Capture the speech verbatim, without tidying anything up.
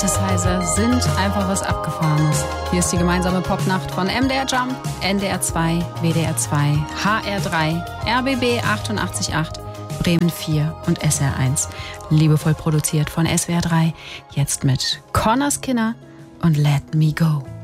Synthesizer sind einfach was Abgefahrenes. Hier ist die gemeinsame Popnacht von M D R Jump, N D R zwei, W D R zwei, H R drei, R B B achtundachtzig Komma acht, Bremen vier und S R eins. Liebevoll produziert von S W R drei. Jetzt mit Conor Skinner und Let Me Go.